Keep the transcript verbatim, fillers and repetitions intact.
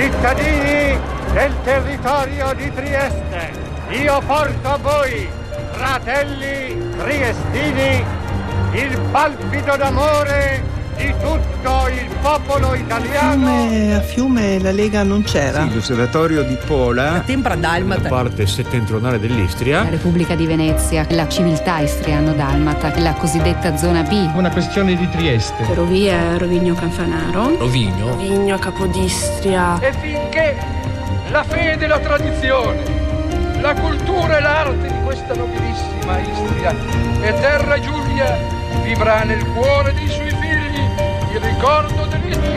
Cittadini del territorio di Trieste, io porto a voi, fratelli triestini, il palpito d'amore di tutto il popolo italiano. A Fiume, a Fiume la Lega non c'era. Sì, l'osservatorio di Pola, la tempra dalmata, la parte settentrionale dell'Istria, la Repubblica di Venezia, la civiltà istriano-dalmata, la cosiddetta zona B. Una questione di Trieste. Ferrovia Rovigno-Canfanaro, Rovigno, Rovigno Capodistria. E finché la fede e la tradizione, la cultura e l'arte di questa nobilissima Istria e terra Giulia vivrà nel cuore dei suoi figli il ricordo dell'Istria.